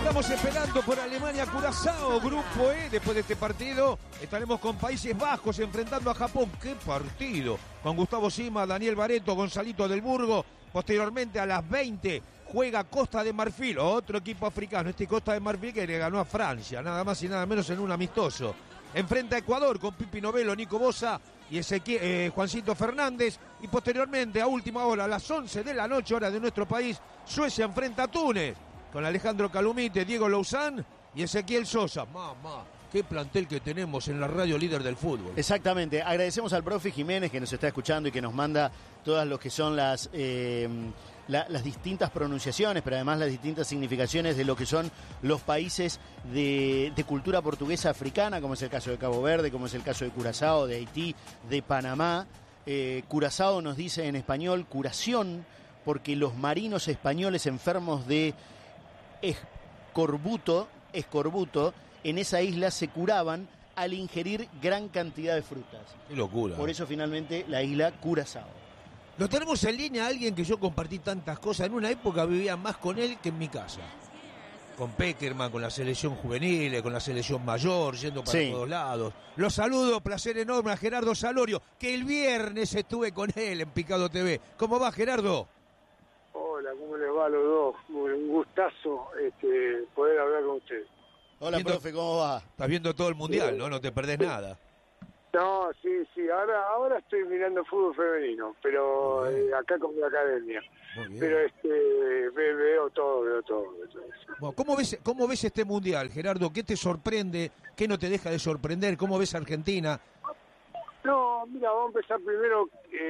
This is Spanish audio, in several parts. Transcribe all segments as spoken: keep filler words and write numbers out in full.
Estamos esperando por Alemania, Curazao, grupo E. Después de este partido estaremos con Países Bajos enfrentando a Japón. ¡Qué partido! Con Gustavo Sima, Daniel Bareto, Gonzalito del Burgo. Posteriormente a las veinte juega Costa de Marfil, otro equipo africano. Este Costa de Marfil que le ganó a Francia, nada más y nada menos en un amistoso. Enfrenta a Ecuador con Pipi Novelo, Nico Bosa y Ezequiel, eh, Juancito Fernández. Y posteriormente, a última hora, a las once de la noche, hora de nuestro país, Suecia enfrenta a Túnez con Alejandro Calumite, Diego Louzán y Ezequiel Sosa. Mamá, qué plantel que tenemos en la radio líder del fútbol. Exactamente. Agradecemos al profe Jiménez que nos está escuchando y que nos manda todas lo que son las... Eh, La, las distintas pronunciaciones, pero además las distintas significaciones de lo que son los países de, de cultura portuguesa africana, como es el caso de Cabo Verde, como es el caso de Curazao, de Haití, de Panamá. Eh, Curazao nos dice en español curación, porque los marinos españoles enfermos de escorbuto, escorbuto en esa isla se curaban al ingerir gran cantidad de frutas. Qué locura. Por eso finalmente la isla Curazao. Lo tenemos en línea a alguien que yo compartí tantas cosas. En una época vivía más con él que en mi casa. Con Peckerman, con la selección juvenil, con la selección mayor, yendo para sí. todos lados. Los saludo, placer enorme a Gerardo Salorio, que el viernes estuve con él en Picado T V. ¿Cómo va, Gerardo? Hola, ¿cómo les va a los dos? Un gustazo este, poder hablar con ustedes. Hola, viendo, profe, ¿cómo va? Estás viendo todo el mundial, sí. ¿no? No te perdés nada. No, sí, sí, ahora ahora estoy mirando fútbol femenino, pero eh, acá con mi academia. Pero este ve, veo todo, veo todo. Veo todo bueno, ¿cómo ves cómo ves este mundial, Gerardo? ¿Qué te sorprende? ¿Qué no te deja de sorprender? ¿Cómo ves a Argentina? No, mira, vamos a empezar primero.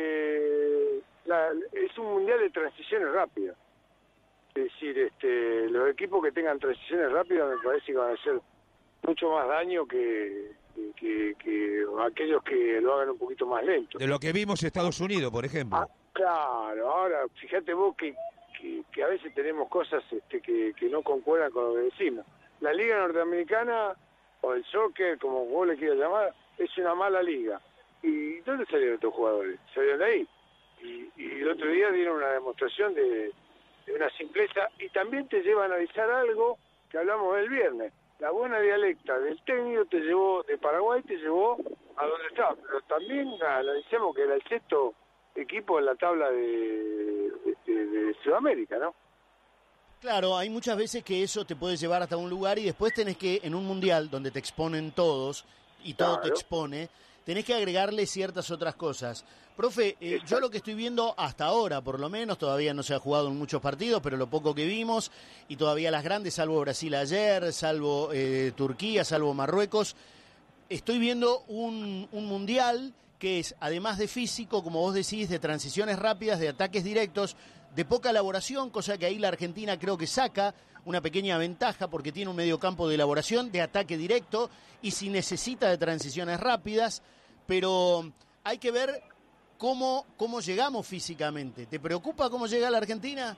Eh, la, es un mundial de transiciones rápidas. Es decir, este, los equipos que tengan transiciones rápidas me parece que van a hacer mucho más daño que Que, que, que aquellos que lo hagan un poquito más lento. De lo que vimos en Estados Unidos, por ejemplo. Ah, claro, ahora fíjate vos que, que, que a veces tenemos cosas este, que, que no concuerdan con lo que decimos. La liga norteamericana, o el soccer, como vos le quieras llamar, es una mala liga. ¿Y dónde salieron estos jugadores? Salieron de ahí. Y, y el otro día dieron una demostración de, de una simpleza, y también te lleva a analizar algo que hablamos el viernes. La buena dialecta del técnico te llevó, de Paraguay te llevó a donde estaba, pero también analicemos que era el sexto equipo en la tabla de, de, de Sudamérica, ¿no? Claro, hay muchas veces que eso te puede llevar hasta un lugar y después tenés que, en un mundial donde te exponen todos y todo claro. te expone, tenés que agregarle ciertas otras cosas. Profe, eh, yo lo que estoy viendo hasta ahora, por lo menos, todavía no se ha jugado en muchos partidos, pero lo poco que vimos, y todavía las grandes, salvo Brasil ayer, salvo eh, Turquía, salvo Marruecos, estoy viendo un, un mundial que es, además de físico, como vos decís, de transiciones rápidas, de ataques directos, de poca elaboración, cosa que ahí la Argentina creo que saca una pequeña ventaja porque tiene un mediocampo de elaboración, de ataque directo, y si necesita de transiciones rápidas, pero hay que ver cómo, cómo llegamos físicamente. ¿Te preocupa cómo llega la Argentina?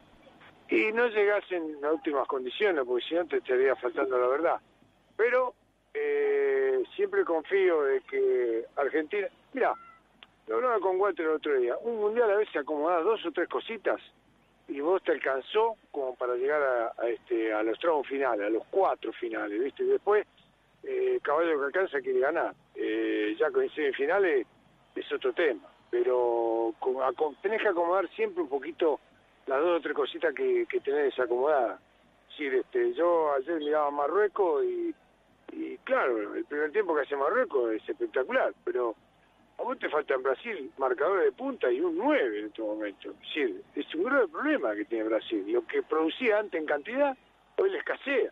Y no llegás en las últimas condiciones, porque si no te estaría faltando la verdad. Pero eh, siempre confío de que Argentina... Mira, lo hablaba con Walter el otro día. Un mundial a veces acomodás dos o tres cositas y vos te alcanzó como para llegar a, a este a los tramos finales, a los cuatro finales, ¿viste? Y después, eh, caballo que alcanza quiere ganar. Eh, ya con semifinales es otro tema. Pero como, a, tenés que acomodar siempre un poquito las dos o tres cositas que, que tenés desacomodadas. Es decir, este, yo ayer miraba a Marruecos y, y claro, el primer tiempo que hace Marruecos es espectacular, pero a vos te falta en Brasil marcadores de punta y un nueve en este momento. Es decir, es un grave problema que tiene Brasil. Lo que producía antes en cantidad, hoy le escasea.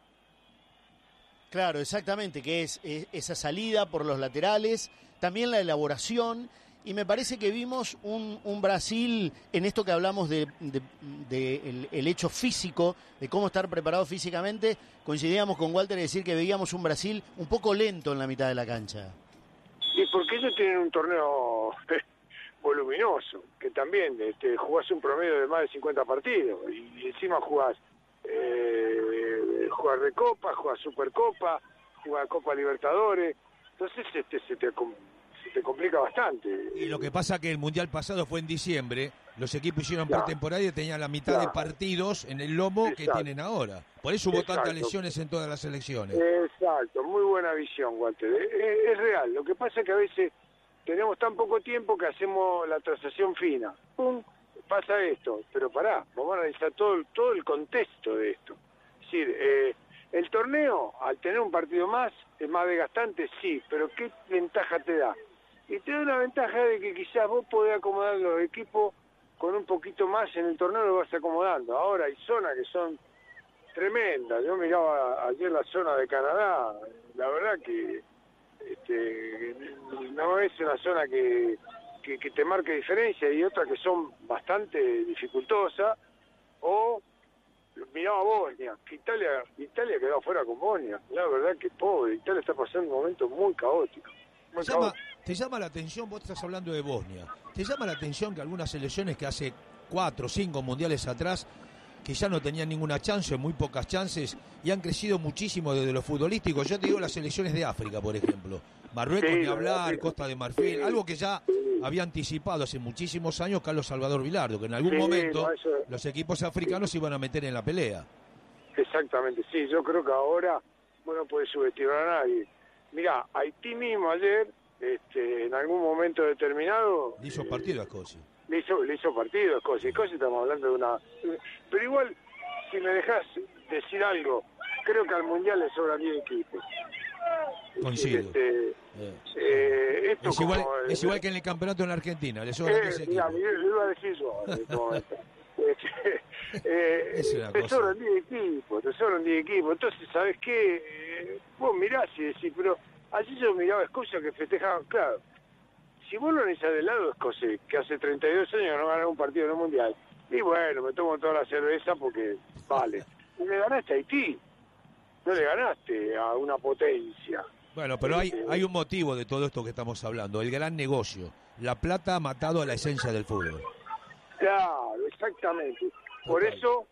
Claro, exactamente, que es, es esa salida por los laterales, también la elaboración, y me parece que vimos un, un Brasil, en esto que hablamos de, de, de el, el hecho físico, de cómo estar preparado físicamente, coincidíamos con Walter en decir que veíamos un Brasil un poco lento en la mitad de la cancha. Y porque ellos tienen un torneo voluminoso, que también este, jugás un promedio de más de cincuenta partidos, y encima jugás eh, jugás de Copa, jugás Supercopa, jugás Copa Libertadores, entonces este se te, se te complica bastante. Y lo que pasa que el Mundial pasado fue en diciembre, Los equipos hicieron Claro. pretemporada y tenían la mitad Claro. de partidos en el lomo que Exacto. tienen ahora. Por eso hubo Exacto. tantas lesiones en todas las selecciones. Exacto, muy buena visión, Walter. Es, es real. Lo que pasa es que a veces tenemos tan poco tiempo que hacemos la transacción fina. ¡Pum! Pasa esto. Pero pará, vamos a analizar todo, el- todo el contexto de esto. Es decir, eh, el torneo, al tener un partido más, es más desgastante, sí, pero ¿qué ventaja te da? Y te da una ventaja de que quizás vos podés acomodar los equipos con un poquito más en el torneo, lo vas acomodando. Ahora hay zonas que son tremendas. Yo miraba ayer la zona de Canadá, la verdad que este, no es una zona que, que, que te marque diferencia, y otras que son bastante dificultosas. O miraba Bosnia, que Italia, Italia quedó afuera con Bosnia. La verdad que pobre, Italia está pasando un momento muy caótico. Muy Te llama, caótico. te llama la atención, vos estás hablando de Bosnia, ¿te llama la atención que algunas selecciones que hace cuatro o cinco mundiales atrás, que ya no tenían ninguna chance, muy pocas chances, y han crecido muchísimo desde lo futbolístico? Yo te digo las selecciones de África, por ejemplo. Marruecos, Sí, ni hablar, sí. Costa de Marfil, Sí. algo que ya había anticipado hace muchísimos años Carlos Salvador Vilardo, que en algún Sí, momento no, eso- los equipos africanos se iban a meter en la pelea. Exactamente, sí, yo creo que ahora bueno, no puede subestimar a nadie. Mirá, Haití mismo ayer, este, en algún momento determinado, Le hizo eh, partido a Escocia. le hizo, le hizo partido a Escocia. Escocia estamos hablando de una... Pero igual, si me dejas decir algo, creo que al Mundial le sobran diez equipos. Coincido. Este, Eh. eh, esto Es igual, como- es igual que en el campeonato en la Argentina, le sobran diez Eh, mirá, equipos. mirá, lo iba a decir yo en este momento. Este, eh, Es una te cosa. sobran diez equipos, te sobran diez equipos. Entonces, ¿sabes qué? Eh, vos mirás y decís, pero allí yo miraba a Escocia que festejaban, claro. Si vos lo analizás del lado de Escocia, que hace treinta y dos años no gana un partido en el Mundial, y bueno, me tomo toda la cerveza porque vale. Y le ganaste a Haití, no le ganaste a una potencia. Bueno, pero hay, hay un motivo de todo esto que estamos hablando, el gran negocio. La plata ha matado a la esencia del fútbol. Claro, exactamente. Por Total. eso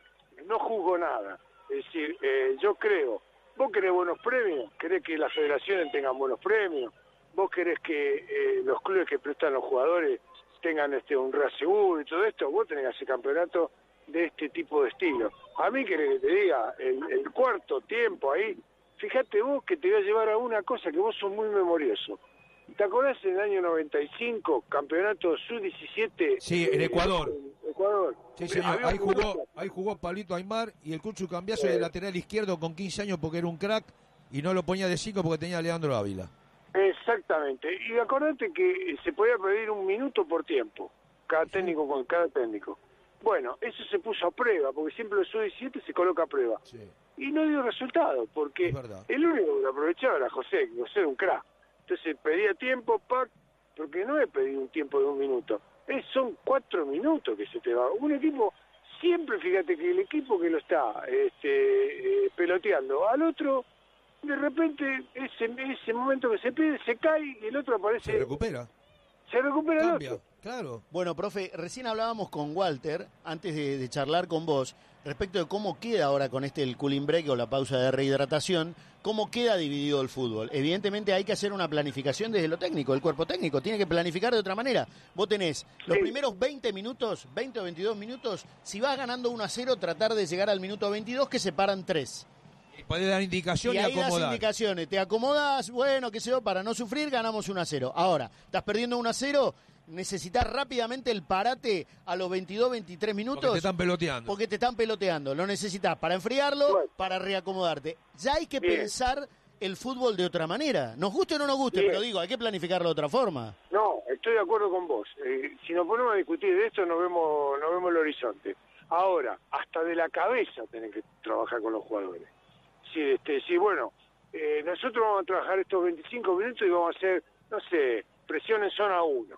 no juzgo nada. Es decir, eh, yo creo, vos querés buenos premios, querés que las federaciones tengan buenos premios, vos querés que eh, los clubes que prestan los jugadores tengan este un reaseguro y todo esto, vos tenés que hacer campeonato de este tipo de estilo. A mí querés que te diga, el, el cuarto tiempo ahí, fíjate vos que te voy a llevar a una cosa que vos sos muy memorioso. ¿Te acordás en el año noventa y cinco, campeonato sub diecisiete? Sí, en Ecuador. En Ecuador. Sí, señor, Había ahí un jugó, jugador- ahí jugó Pablito Aymar y el Cucho Cambiaso de lateral izquierdo con quince años porque era un crack y no lo ponía de cinco porque tenía a Leandro Ávila. Exactamente. Y acordate que se podía pedir un minuto por tiempo, cada técnico con cada técnico. Bueno, eso se puso a prueba, porque siempre el sub diecisiete se coloca a prueba. Sí. Y no dio resultado, porque Es verdad. el único que lo aprovechaba era José, que José era un crack. Entonces pedía tiempo, pac, porque no he pedido un tiempo de un minuto. Es, son cuatro minutos que se te va. Un equipo, siempre fíjate que el equipo que lo está este, eh, peloteando al otro, de repente ese, ese momento que se pide, se cae y el otro aparece, Se recupera, se recupera el cambia, otro. claro. Bueno, profe, recién hablábamos con Walter, antes de, de charlar con vos, respecto de cómo queda ahora con este el cooling break o la pausa de rehidratación, cómo queda dividido el fútbol. Evidentemente hay que hacer una planificación desde lo técnico, el cuerpo técnico tiene que planificar de otra manera. Vos tenés los Sí. primeros veinte minutos, veinte o veintidós minutos, si vas ganando uno a cero, tratar de llegar al minuto veintidós que se paran tres. Y podés dar indicación Y y, ahí das acomodar. indicaciones, te acomodás, bueno, qué sé yo, para no sufrir, ganamos uno a cero. Ahora, estás perdiendo uno a cero, necesitas rápidamente el parate a los veintidós, veintitrés minutos. Porque te están peloteando. Porque te están peloteando. Lo necesitas para enfriarlo, Bueno. para reacomodarte. Ya hay que Bien. pensar el fútbol de otra manera. Nos guste o no nos guste, Bien. pero digo, hay que planificarlo de otra forma. No, estoy de acuerdo con vos. Eh, si nos ponemos a discutir de esto, nos vemos, nos vemos el horizonte. Ahora, hasta de la cabeza tenés que trabajar con los jugadores. Sí, este, sí, bueno, eh, nosotros vamos a trabajar estos veinticinco minutos y vamos a hacer, no sé, presión en zona uno.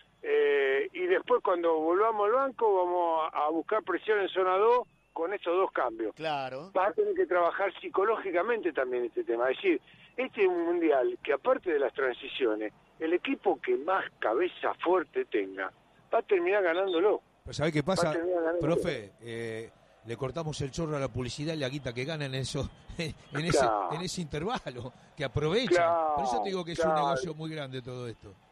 Eh, y después cuando volvamos al banco vamos a, a buscar presión en zona dos con estos dos cambios. Claro. Vas a tener que trabajar psicológicamente también este tema. Es decir, este es un mundial que aparte de las transiciones, el equipo que más cabeza fuerte tenga, va a terminar ganándolo. Pues ¿sabés qué Va pasa? a terminar ganando. Profe, eh, le cortamos el chorro a la publicidad y la guita que ganan en eso, en, ese, Claro. en ese intervalo, que aprovechan. Claro, Por eso te digo que es claro. un negocio muy grande todo esto.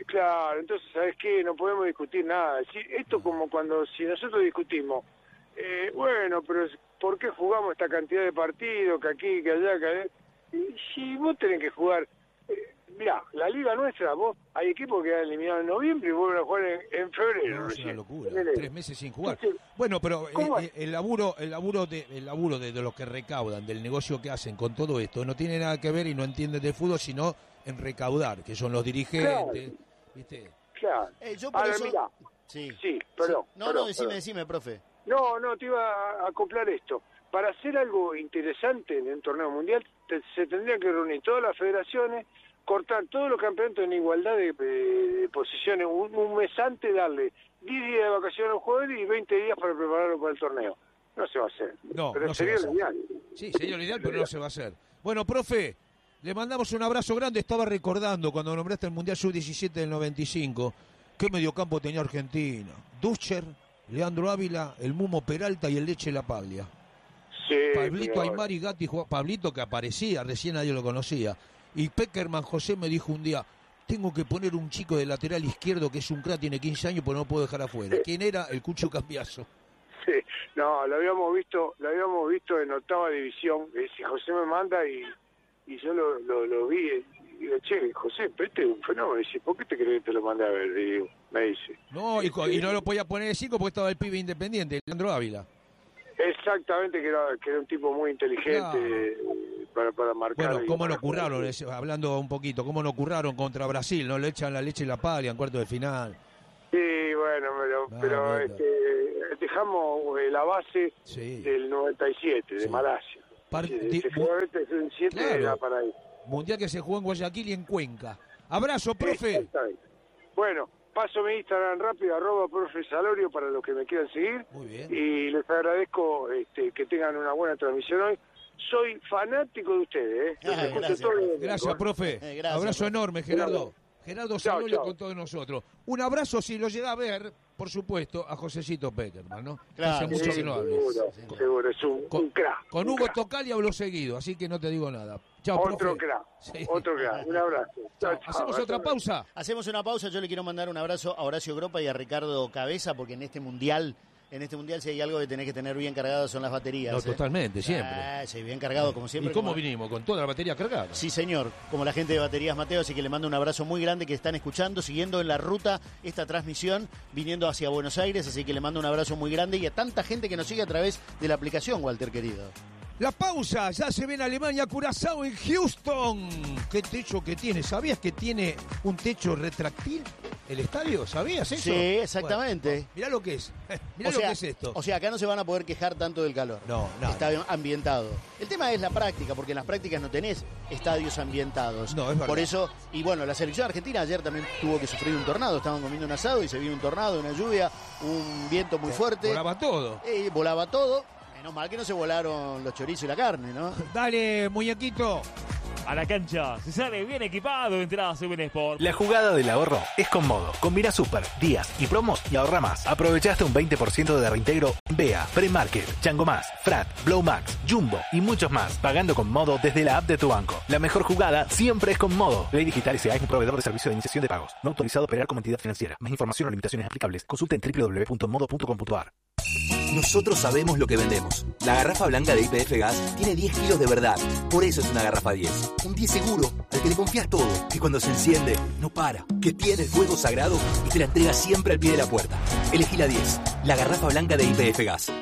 Claro, entonces, ¿sabes qué? No podemos discutir nada. Si, esto como cuando, si nosotros discutimos, eh, bueno, pero ¿por qué jugamos esta cantidad de partidos, que aquí, que allá, que allá? Y si vos tenés que jugar... Eh, mirá, la liga nuestra, vos, hay equipos que quedan eliminados en noviembre y vuelven a jugar en, en febrero. No, es recién. una locura, ¿Entendés? tres meses sin jugar. Entonces, Bueno, pero eh, ¿cómo eh, el laburo, el laburo de, el laburo de, de los que recaudan, del negocio que hacen con todo esto, no tiene nada que ver y no entienden de fútbol, sino en recaudar, que son los dirigentes, Claro. ¿viste? Claro. Eh, yo por Ahora, eso... mirá, Sí. sí, perdón. Sí. No, perdón, no, decime, perdón. decime, profe. No, no, te iba a acoplar esto. Para hacer algo interesante en un torneo mundial, te- se tendrían que reunir todas las federaciones, cortar todos los campeonatos en igualdad de, de- de posiciones, un, un mes antes darle diez días de vacaciones a los jugadores y veinte días para prepararlo para el torneo. No se va a hacer. No, pero no se sería va a hacer. lo ideal. Sí, sería lo ideal, pero no se va a hacer. Bueno, profe, le mandamos un abrazo grande. Estaba recordando cuando nombraste el Mundial sub diecisiete del noventa y cinco, qué mediocampo tenía Argentina. Duscher, Leandro Ávila, el Mumo Peralta y el Leche La Paglia. Sí, Pablito pero- Aymar y Gatti, jugaba- Pablito que aparecía, recién nadie lo conocía. Y Peckerman José me dijo un día, tengo que poner un chico de lateral izquierdo que es un crack, tiene quince años, pero no puedo dejar afuera. ¿Quién era? El Cucho Cambiaso. Sí, no, lo habíamos visto, lo habíamos visto en octava división. Eh, si José me manda y, y yo lo, lo, lo vi y digo, che, José, pero este es un fenómeno. Dice, ¿por qué te crees que te lo mandé a ver? Y digo, me dice. No, y, co- y no lo podía poner de cinco porque estaba el pibe independiente, Leandro Ávila. Exactamente, que era, que era un tipo muy inteligente Claro. eh, para, para marcar. Bueno, y cómo para no curraron, jugar. ese- hablando un poquito, cómo no curraron contra Brasil, no le echan la leche y la paglia en cuarto de final. Sí, bueno, pero, Ah, pero lindo. este, dejamos eh, la base Sí. del noventa y siete, de Sí. Malasia. Par- Sí, di- ese jugador del noventa y siete Claro. era para ahí. Mundial que se jugó en Guayaquil y en Cuenca. Abrazo, profe. Exactamente. Bueno, paso mi Instagram rápido, arroba profe Salorio para los que me quieran seguir. Muy bien. Y les agradezco este, que tengan una buena transmisión hoy. Soy fanático de ustedes, ¿eh? Los Ah, escucho gracias, todo el profe. domingo, Gracias, ¿eh? profe. Eh, gracias, Abrazo profe. enorme, Gerardo. Gerardo Chao, Salorio chao. con todos nosotros. Un abrazo si lo llega a ver, por supuesto, a Josecito Peckerman, ¿no? Que Claro, hace mucho Sí, que no hablo. seguro, seguro, es un, Con, un crack. con un Hugo crack. Tocali hablo seguido, así que no te digo nada. Chao, Otro profe. crack, Sí. otro crack. Un abrazo. Chao. Chao, chao. ¿Hacemos otra Hasta luego. pausa? Hacemos una pausa, yo le quiero mandar un abrazo a Horacio Gropa y a Ricardo Cabeza, porque en este mundial, en este mundial si hay algo que tenés que tener bien cargado son las baterías. No, ¿eh? totalmente, siempre. Ah, sí, bien cargado como siempre. ¿Y cómo como- vinimos? ¿Con toda la batería cargada? Sí, señor, como la gente de Baterías Mateo, así que le mando un abrazo muy grande que están escuchando, siguiendo en la ruta esta transmisión, viniendo hacia Buenos Aires, así que le mando un abrazo muy grande y a tanta gente que nos sigue a través de la aplicación, Walter, querido. La pausa, ya se ve en Alemania, Curazao en Houston. ¿Qué techo que tiene? ¿Sabías que tiene un techo retráctil el estadio? ¿Sabías eso? Sí, exactamente. Bueno, mirá lo que es. Mirá O lo sea, que es esto. o sea, acá no se van a poder quejar tanto del calor. No, no. Está ambientado. El tema es la práctica, porque en las prácticas no tenés estadios ambientados. No, es verdad. Por eso, y bueno, la selección argentina ayer también tuvo que sufrir un tornado. Estaban comiendo un asado y se vino un tornado, una lluvia, un viento muy fuerte. Volaba todo. Eh, volaba todo. Menos mal que no se volaron los chorizos y la carne, ¿no? Dale, muñequito. A la cancha, se sale bien equipado, entrada a Buen Sport. La jugada del ahorro es con Modo. Combina super, días y promos y ahorra más. Aprovechaste un veinte por ciento de reintegro en Bea, Premarket, Chango Más, Frat, Blow Max, Jumbo y muchos más. Pagando con Modo desde la app de tu banco. La mejor jugada siempre es con Modo. Ley Digital S A es un proveedor de servicio de iniciación de pagos. No autorizado a operar como entidad financiera. Más información o limitaciones aplicables. Consulta en doble u doble u doble u punto modo punto com punto a r. Nosotros sabemos lo que vendemos. La garrafa blanca de Y P F Gas tiene diez kilos de verdad. Por eso es una garrafa diez. Un diez seguro, al que le confías todo. Que cuando se enciende, no para. Que tiene el fuego sagrado y te la entrega siempre al pie de la puerta. Elegí la diez. La garrafa blanca de Y P F Gas.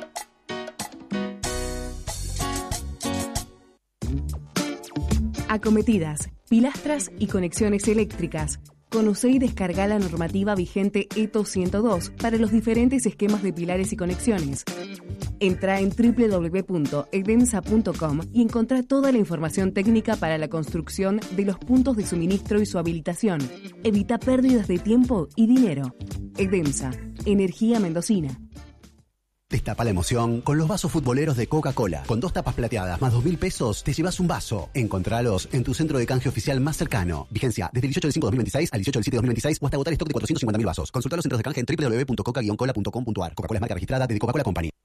Acometidas, pilastras y conexiones eléctricas. Conoce y descarga la normativa vigente E T O ciento dos para los diferentes esquemas de pilares y conexiones. Entra en doble u doble u doble u punto edemsa punto com y encontrá toda la información técnica para la construcción de los puntos de suministro y su habilitación. Evita pérdidas de tiempo y dinero. Edemsa, energía mendocina. Destapa la emoción con los vasos futboleros de Coca-Cola. Con dos tapas plateadas más dos mil pesos, te llevas un vaso. Encontralos en tu centro de canje oficial más cercano. Vigencia desde el dieciocho del cinco de dos mil veintiséis al dieciocho del siete de dos mil veintiséis o hasta agotar stock de cuatrocientos cincuenta mil vasos. Consulta los centros de canje en doble u doble u doble u punto coca guion cola punto com punto a r. Coca-Cola es marca registrada de The Coca-Cola Company.